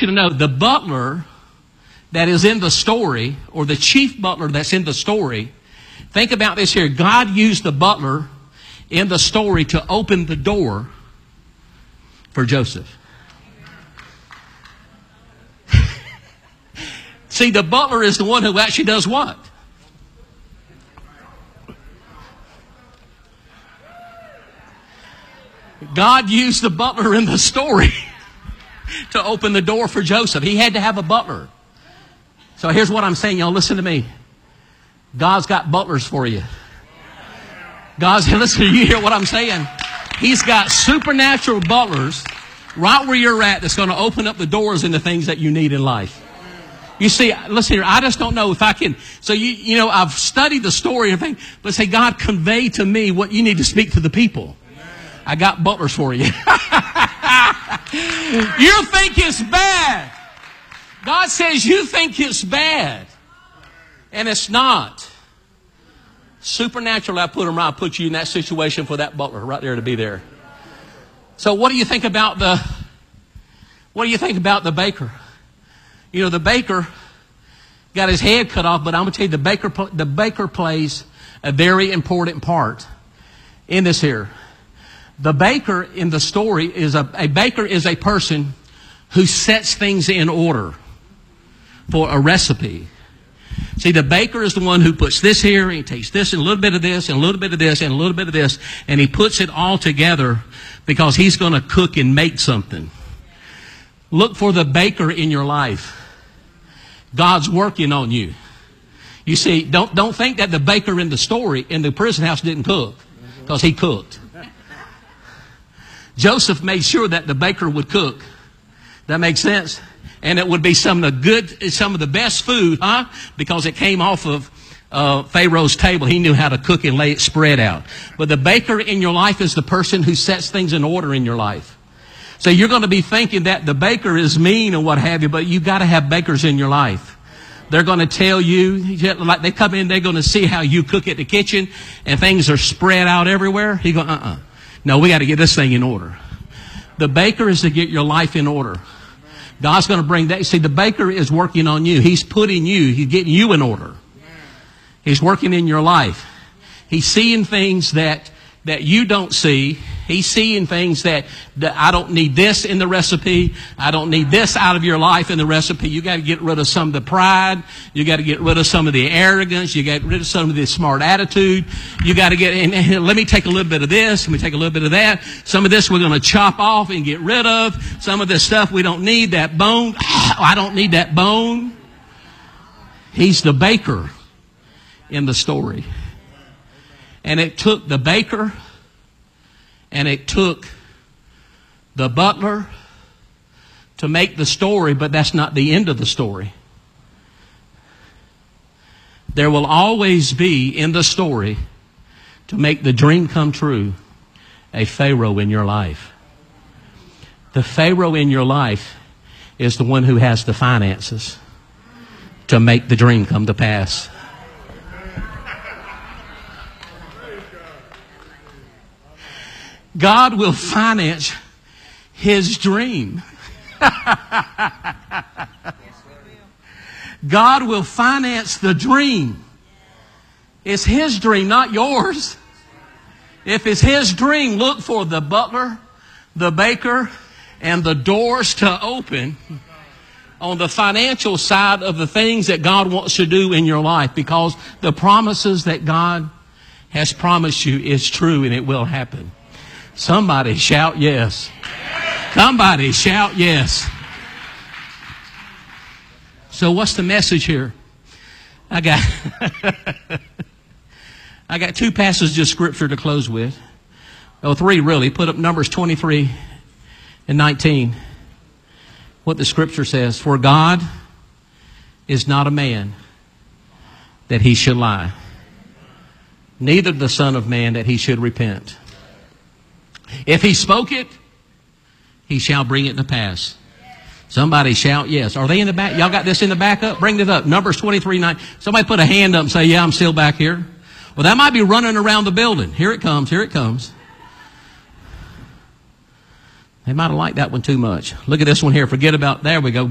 you to know, the butler that is in the story, or the chief butler that's in the story, think about this here. God used the butler in the story to open the door for Joseph. See, the butler is the one who actually does what? God used the butler in the story to open the door for Joseph. He had to have a butler. So here's what I'm saying, y'all. Listen to me. God's got butlers for you. Listen, you hear what I'm saying? He's got supernatural butlers right where you're at that's going to open up the doors and the things that you need in life. You see, listen here, I just don't know if I can. So, you know, I've studied the story and everything, but say, God, convey to me what you need to speak to the people. I got butlers for you. You think it's bad. God says you think it's bad. And it's not. Supernatural, I put you in that situation for that butler right there to be there. So what do you think about the baker? You know, the baker got his head cut off, but I'm going to tell you the baker plays a very important part in this here. The baker in the story is a baker is a person who sets things in order for a recipe. See, the baker is the one who puts this here, and he takes this and a little bit of this and a little bit of this and a little bit of this, and he puts it all together because he's going to cook and make something. Look for the baker in your life. God's working on you. You see, don't think that the baker in the story in the prison house didn't cook, because he cooked. Joseph made sure that the baker would cook. That makes sense? And it would be some of the best food, because it came off of Pharaoh's table. He knew how to cook and lay it spread out. But the baker in your life is the person who sets things in order in your life. So you're going to be thinking that the baker is mean or what have you, but you've got to have bakers in your life. They're going to tell you, like they come in, they're going to see how you cook at the kitchen, and things are spread out everywhere. You go, No, we got to get this thing in order. The baker is to get your life in order. God's going to bring that. See, the baker is working on you. He's putting you, he's getting you in order. He's working in your life. He's seeing things that you don't see. He's seeing things that I don't need this in the recipe. I don't need this out of your life in the recipe. You got to get rid of some of the pride. You got to get rid of some of the arrogance. You got to get rid of some of the smart attitude. You got to and let me take a little bit of this. Let me take a little bit of that. Some of this we're going to chop off and get rid of. Some of this stuff we don't need. That bone, I don't need that bone. He's the baker in the story. And it took the baker and it took the butler to make the story, but that's not the end of the story. There will always be in the story, to make the dream come true, a Pharaoh in your life. The Pharaoh in your life is the one who has the finances to make the dream come to pass. God will finance his dream. God will finance the dream. It's his dream, not yours. If it's his dream, look for the butler, the baker, and the doors to open on the financial side of the things that God wants to do in your life, because the promises that God has promised you is true and it will happen. Somebody shout yes. Somebody shout yes. So what's the message here? I got two passages of scripture to close with. Oh, three really. Put up Numbers 23 and 19. What the scripture says. For God is not a man that he should lie, neither the Son of Man that he should repent. If he spoke it, he shall bring it to pass. Somebody shout yes. Are they in the back? Y'all got this in the back up? Bring it up. Numbers 23:9. Somebody put a hand up and say, yeah, I'm still back here. Well, that might be running around the building. Here it comes. Here it comes. They might have liked that one too much. Look at this one here. Forget about, there we go.